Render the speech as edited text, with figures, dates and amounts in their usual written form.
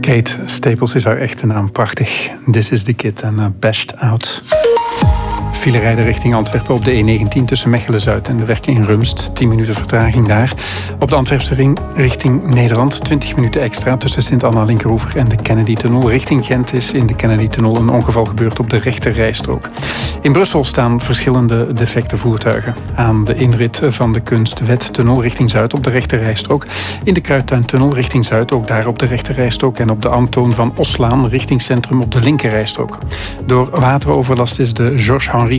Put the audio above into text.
Kate Staples is haar echte naam. Prachtig. This is the Kid en Bashed Out. Filerijden richting Antwerpen op de E19 tussen Mechelen-Zuid en de Werk in Rumst. 10 minuten vertraging daar. Op de Antwerpse ring richting Nederland 20 minuten extra tussen Sint-Anna-Linkeroever en de Kennedy-tunnel. Richting Gent is in de Kennedy-tunnel een ongeval gebeurd op de rechterrijstrook. In Brussel staan verschillende defecte voertuigen. Aan de inrit van de Kunstwet-tunnel richting Zuid op de rechterrijstrook. In de Kruidtuin-tunnel richting Zuid ook daar op de rechterrijstrook. En op de Antoon van Oslaan richting Centrum op de linkerrijstrook. Door wateroverlast is de Georges-Henri